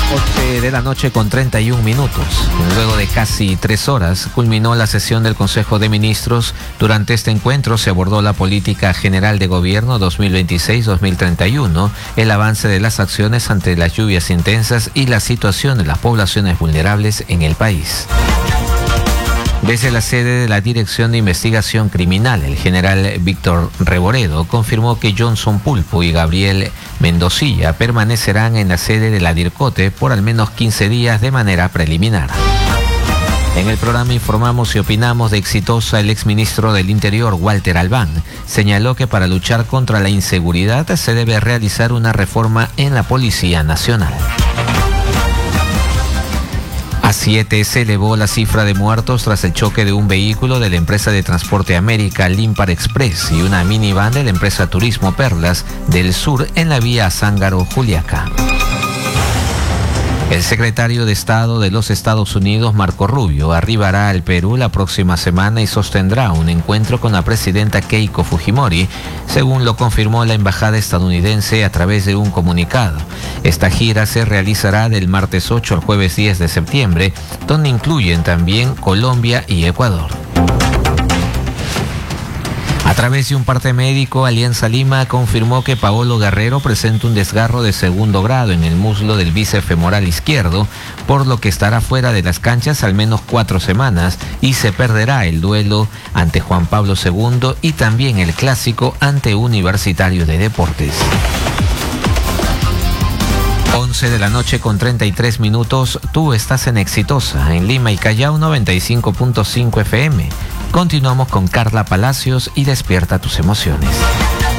11 de la noche con 31 minutos. Luego de casi 3 horas, culminó la sesión del Consejo de Ministros. Durante este encuentro se abordó la política general de gobierno 2026-2031, el avance de las acciones ante las lluvias intensas y la situación de las poblaciones vulnerables en el país. Desde la sede de la Dirección de Investigación Criminal, el general Víctor Reboredo confirmó que Johnson Pulpo y Gabriel Mendocilla permanecerán en la sede de la DIRCOTE por al menos 15 días de manera preliminar. En el programa informamos y opinamos de Exitosa. El exministro del Interior, Walter Albán, señaló que para luchar contra la inseguridad se debe realizar una reforma en la Policía Nacional. A 7 se elevó la cifra de muertos tras el choque de un vehículo de la empresa de transporte América Limpar Express y una minivan de la empresa Turismo Perlas del Sur en la vía Zángaro-Juliaca. El secretario de Estado de los Estados Unidos, Marco Rubio, arribará al Perú la próxima semana y sostendrá un encuentro con la presidenta Keiko Fujimori, según lo confirmó la embajada estadounidense a través de un comunicado. Esta gira se realizará del martes 8 al jueves 10 de septiembre, donde incluyen también Colombia y Ecuador. A través de un parte médico, Alianza Lima confirmó que Paolo Guerrero presenta un desgarro de segundo grado en el muslo del bíceps femoral izquierdo, por lo que estará fuera de las canchas al menos 4 semanas y se perderá el duelo ante Juan Pablo II y también el clásico ante Universitario de Deportes. 11 de la noche con 33 minutos, tú estás en Exitosa, en Lima y Callao 95.5 FM. Continuamos con Carla Palacios y Despierta tus emociones.